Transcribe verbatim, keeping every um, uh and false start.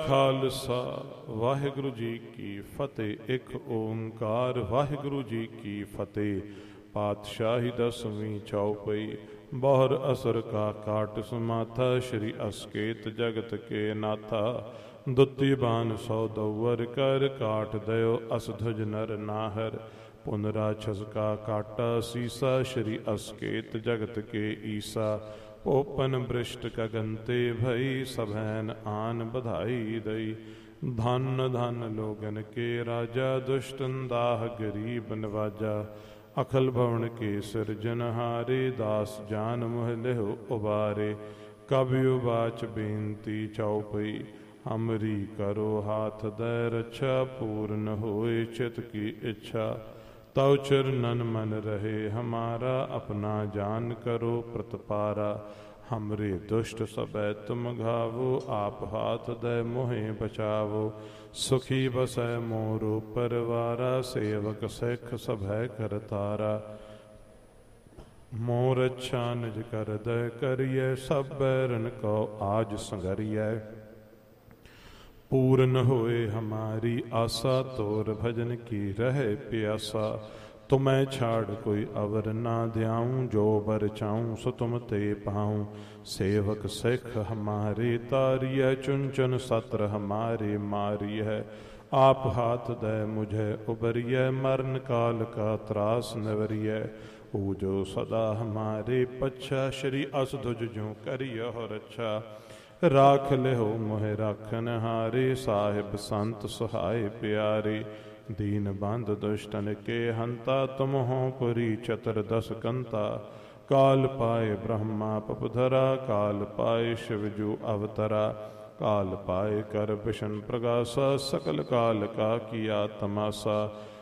ਖਾਲਸਾ ਵਾਹਿਗੁਰੂ ਜੀ ਕੀ ਫਤਿਹ। ਇੱਕ ਓੰਕਾਰ ਵਾਹਿਗੁਰੂ ਜੀ ਕੀ ਫਤਿਹ। ਪਾਤਸ਼ਾਹੀ ਦਸਵੀਂ ਚੌਪਈ। ਬਹੁਰ ਅਸਰ ਕਾ ਕਾਟ ਸਮਾਥਾ, ਸ਼੍ਰੀ ਅਸਕੇਤ ਜਗਤ ਕੇ ਨਾਥਾ। ਦੁੱਤੀ ਬਾਨ ਸੌ ਦਊਰ ਕਰ, ਕਾਟ ਦਇਓ ਅਸਧੁਜ ਨਰ ਨਾਹਰ। ਪੁਨ ਰਾਛਸ ਕਾ ਕਾਟਾ ਸੀਸਾ, ਸ਼੍ਰੀ ਅਸਕੇਤ ਜਗਤ ਕੇ ਈਸਾ। ओपन भ्रष्ट कगनते भई, सभैन आन बधाई दई। धन धन लोगन के राजा, दुष्टन दाह गरीब नवाजा। अखल भवन के सिरजनहारे, दास जान मोह लेहो उबारे। कबियो बाच बेनती चौपई, हमरी करो हाथ दै रक्षा। पूर्ण होए चित की इच्छा, तव चरणन मन रहे हमारा। अपना जान करो प्रतपारा, हमरे दुष्ट सबै तुम घावो। आप हाथ दै मोहे बचावो, सुखी बसै मोरो परवारा। सेवक सिख सभै करतारा, मोर अच्छा निज कर दै करियै। सब बैरन को आज संगरियै, पूर्ण होए हमारी आशा। तोर भजन की रहे प्यासा, तुम्हें छाड़ कोई अवर ना ध्याऊं। जो बर चाऊं सो तुम ते पाऊं। सेवक सिख हमारे तारिय, चुन चुन सत्र हमारे मारिय। आप हाथ दे मुझे उबरिय, मरण काल का त्रास निवरिय। पूजो सदा हमारे पच्छा, श्री असधुज जो करिय हो रक्षा। राख लेहो मोहे राखन हारे, साहिब संत सहाय प्यारे। दीन बंद दुष्टन के हंता, तुम हो पुरी चतर दस कंता। काल पाए ब्रह्मा पपधरा, काल पाए शिवजू अवतरा। काल पाए कर बिशन प्रगासा, सकल काल का किया तमासा।